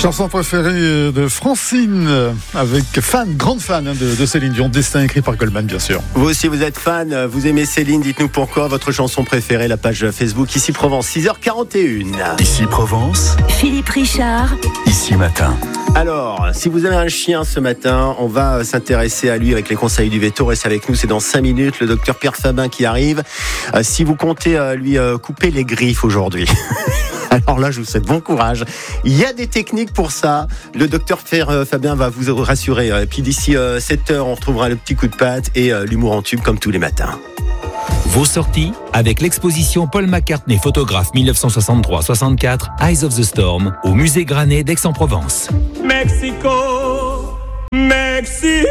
Chanson préférée de Francine, avec grande fan de Céline Dion, Destin écrit par Goldman bien sûr. Vous aussi vous êtes fan, vous aimez Céline, dites-nous pourquoi, votre chanson préférée, la page Facebook Ici Provence, 6h41. Ici Provence, Philippe Richard, Ici Matin. Alors, si vous avez un chien ce matin, on va s'intéresser à lui avec les conseils du veto. Reste avec nous, c'est dans 5 minutes, le docteur Pierre Fabin qui arrive. Si vous comptez lui couper les griffes aujourd'hui, alors là, je vous souhaite bon courage. Il y a des techniques pour ça. Le docteur Pierre Fabin va vous rassurer. Et puis d'ici 7h, on retrouvera le petit coup de patte et l'humour en tube comme tous les matins. Vos sorties avec l'exposition Paul McCartney, photographe 1963-64, Eyes of the Storm, au musée Granet d'Aix-en-Provence. Mexico, Mexico.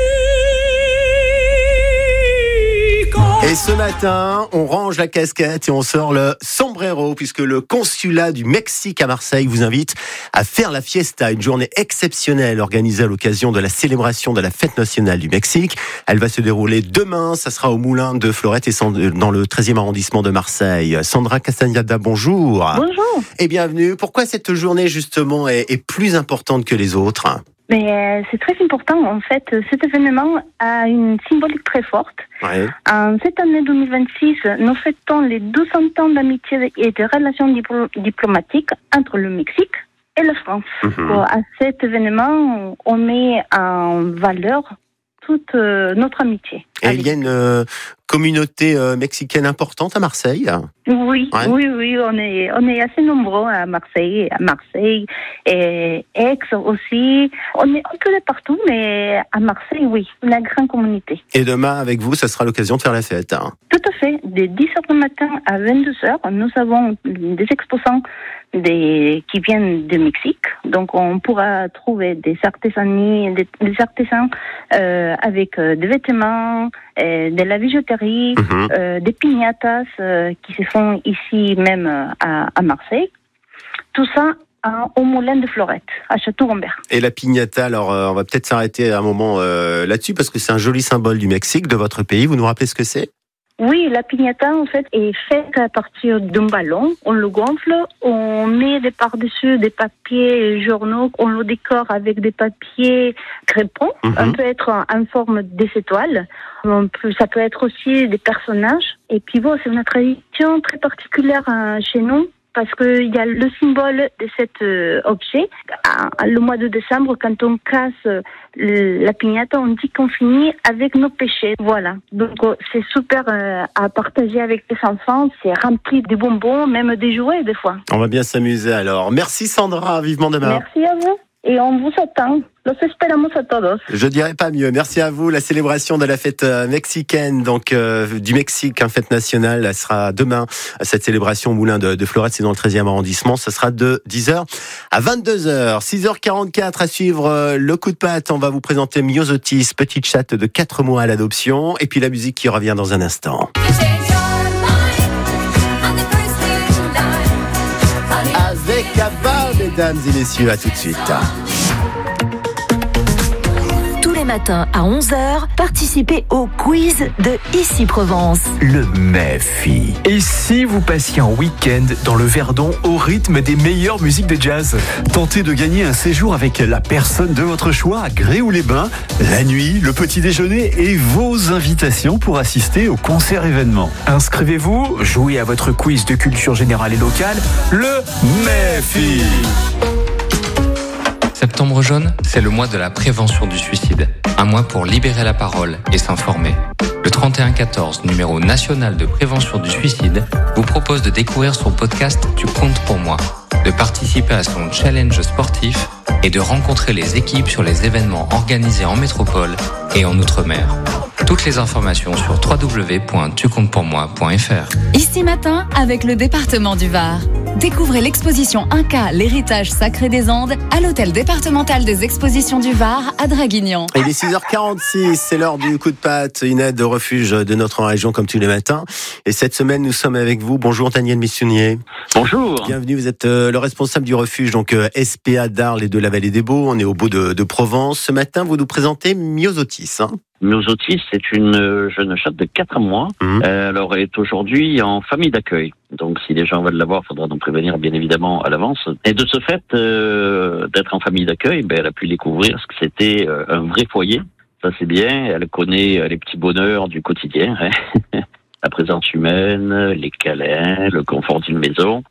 Et ce matin, on range la casquette et on sort le sombrero puisque le consulat du Mexique à Marseille vous invite à faire la fiesta, une journée exceptionnelle organisée à l'occasion de la célébration de la fête nationale du Mexique. Elle va se dérouler demain, ça sera au Moulin de Florette et dans le 13e arrondissement de Marseille. Sandra Castagnada, bonjour. Bonjour. Et bienvenue. Pourquoi cette journée justement est plus importante que les autres ? Mais c'est très important, en fait. Cet événement a une symbolique très forte. Ouais. En cette année 2026, nous fêtons les 200 ans d'amitié et de relations diplomatiques entre le Mexique et la France. À cet événement, on met en valeur toute notre amitié. Et il y a une communauté mexicaine importante à Marseille. Oui, ouais. oui, on est assez nombreux à Marseille et Aix aussi. On est un peu de partout, mais à Marseille, oui, une grande communauté. Et demain, avec vous, ça sera l'occasion de faire la fête. Tout à fait. De 10h du matin à 22h, nous avons des exposants qui viennent du Mexique. Donc, on pourra trouver des artesans avec des vêtements, de la bijouterie, des piñatas qui se font ici même à Marseille. Tout ça au Moulin de Florette, à Château-Gombert. Et la piñata, alors on va peut-être s'arrêter un moment là-dessus parce que c'est un joli symbole du Mexique, de votre pays. Vous nous rappelez ce que c'est ? Oui, la piñata, en fait, est faite à partir d'un ballon. On le gonfle, on met par-dessus des papiers journaux, on le décore avec des papiers crépons. On peut être en forme d'étoiles. Ça peut être aussi des personnages. Et puis bon, c'est une tradition très particulière chez nous, parce qu'il y a le symbole de cet objet. Le mois de décembre, quand on casse la piñata, on dit qu'on finit avec nos péchés. Voilà. Donc, c'est super à partager avec les enfants. C'est rempli de bonbons, même des jouets, des fois. On va bien s'amuser alors. Merci Sandra, vivement demain. Merci à vous. Et on vous attend. Los esperamos a todos. Je dirais pas mieux. Merci à vous. La célébration de la fête mexicaine, donc du Mexique, fête nationale, elle sera demain. Cette célébration au Moulin de Florette, c'est dans le 13e arrondissement. Ça sera de 10h à 22h. 6h44 à suivre le coup de patte. On va vous présenter Myosotis, petite chatte de 4 mois à l'adoption. Et puis la musique qui revient dans un instant. Avec Abba, mesdames et messieurs, à tout de suite. tous les matins à 11h, participez au quiz de Ici Provence. Le MEFI. Et si vous passiez un week-end dans le Verdon au rythme des meilleures musiques de jazz? Tentez de gagner un séjour avec la personne de votre choix à Gréoux-les-Bains, la nuit, le petit déjeuner et vos invitations pour assister au concert événement. Inscrivez-vous, jouez à votre quiz de culture générale et locale, le MEFI. Septembre jaune, c'est le mois de la prévention du suicide. Un mois pour libérer la parole et s'informer. Le 3114, numéro national de prévention du suicide, vous propose de découvrir son podcast Tu comptes pour moi, de participer à son challenge sportif et de rencontrer les équipes sur les événements organisés en métropole et en Outre-mer. Toutes les informations sur www.tucomptepourmoi.fr. Ici matin, avec le département du Var. Découvrez l'exposition Inca, l'héritage sacré des Andes, à l'hôtel départemental des expositions du Var, à Draguignan. Il est 6h46, c'est l'heure du coup de patte, une aide au refuge de notre région comme tous les matins. Et cette semaine, nous sommes avec vous. Bonjour Daniel Missionnier. Bonjour. Bienvenue, vous êtes le responsable du refuge, donc SPA d'Arles et de la Vallée des Baux. On est au Beau de Provence. Ce matin, vous nous présentez Myosotis. Myosotis, c'est une jeune chatte de 4 mois. Alors, elle est aujourd'hui en famille d'accueil. Donc, si les gens veulent l'avoir, il faudra donc prévenir, bien évidemment, à l'avance. Et de ce fait, d'être en famille d'accueil, elle a pu découvrir ce que c'était un vrai foyer. Ça, c'est bien. Elle connaît les petits bonheurs du quotidien. La présence humaine, les câlins, le confort d'une maison.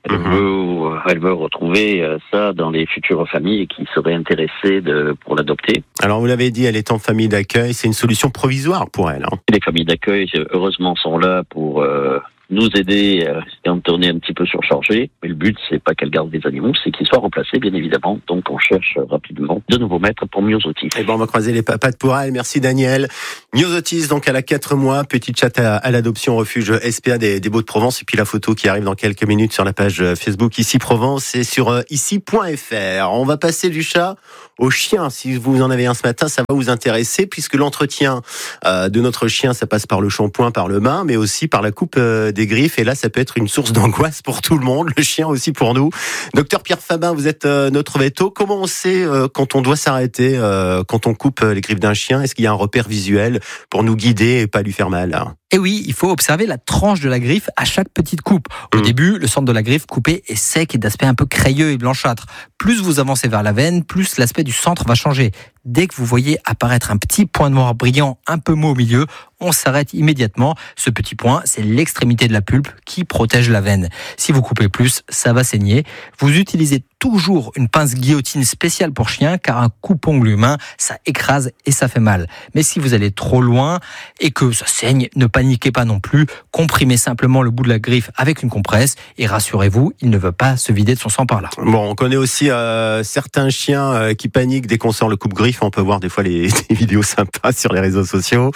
Elle veut retrouver ça dans les futures familles qui seraient intéressées pour l'adopter. Alors vous l'avez dit, elle est en famille d'accueil, c'est une solution provisoire pour elle. Les familles d'accueil, heureusement, sont là pour nous aider quand on est un petit peu surchargé. Mais le but, c'est pas qu'elle garde des animaux, c'est qu'ils soient remplacés, bien évidemment. Donc on cherche rapidement de nouveaux maîtres pour Myosotis. Et on va croiser les papates pour elle. Merci Daniel. Myosotis, donc elle a 4 mois, petite chatte à l'adoption, refuge SPA des Baux-de-Provence. Et puis la photo qui arrive dans quelques minutes sur la page Facebook Ici Provence et sur ici.fr. On va passer du chat au chien. Si vous en avez un ce matin, ça va vous intéresser puisque l'entretien de notre chien, ça passe par le shampoing, par le bain, mais aussi par la coupe des griffes. Et là, ça peut être une source d'angoisse pour tout le monde, le chien aussi pour nous. Docteur Pierre Fabin, vous êtes notre véto. Comment on sait quand on doit s'arrêter, quand on coupe les griffes d'un chien? Est-ce qu'il y a un repère visuel pour nous guider et pas lui faire mal? Et oui, il faut observer la tranche de la griffe à chaque petite coupe. Au début, le centre de la griffe coupée est sec et d'aspect un peu crayeux et blanchâtre. Plus vous avancez vers la veine, plus l'aspect du centre va changer. Dès que vous voyez apparaître un petit point noir brillant un peu mou au milieu, on s'arrête immédiatement. Ce petit point, c'est l'extrémité de la pulpe qui protège la veine. Si vous coupez plus, ça va saigner. Vous utilisez toujours une pince guillotine spéciale pour chien, car un coupe-ongle humain, ça écrase et ça fait mal. Mais si vous allez trop loin et que ça saigne, ne paniquez pas non plus. Comprimez simplement le bout de la griffe avec une compresse et rassurez-vous, il ne veut pas se vider de son sang par là. Bon, on connaît aussi certains chiens qui paniquent dès qu'on sort le coupe-griffe. On peut voir des fois des vidéos sympas sur les réseaux sociaux.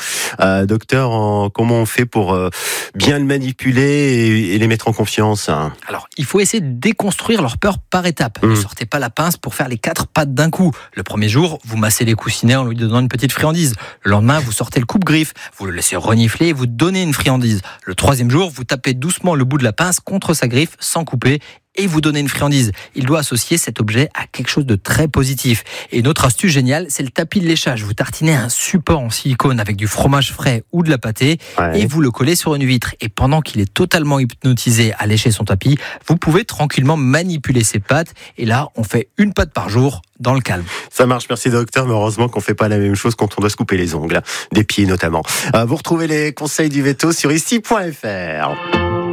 Docteur, comment on fait pour bien le manipuler et les mettre en confiance? Alors, il faut essayer de déconstruire leur peur par étapes. Ne sortez pas la pince pour faire les 4 pattes d'un coup. Le premier jour, vous massez les coussinets en lui donnant une petite friandise. Le lendemain, vous sortez le coupe-griffe, vous le laissez renifler et vous donnez une friandise. Le 3e jour, vous tapez doucement le bout de la pince contre sa griffe sans couper et vous donnez une friandise. Il doit associer cet objet à quelque chose de très positif. Et une autre astuce géniale, c'est le tapis de léchage. Vous tartinez un support en silicone avec du fromage frais ou de la pâtée et vous le collez sur une vitre. Et pendant qu'il est totalement hypnotisé à lécher son tapis, vous pouvez tranquillement manipuler ses pattes. Et là, on fait une patte par jour dans le calme. Ça marche, merci docteur, mais heureusement qu'on fait pas la même chose quand on doit se couper les ongles, des pieds notamment. Vous retrouvez les conseils du véto sur ici.fr.